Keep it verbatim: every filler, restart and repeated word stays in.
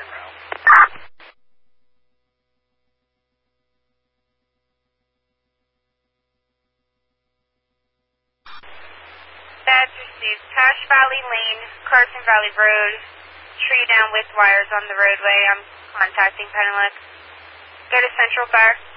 That's received. Cache Valley Lane, Carson Valley Road, tree down with wires on the roadway. I'm contacting Penelope. Go to Central Bar.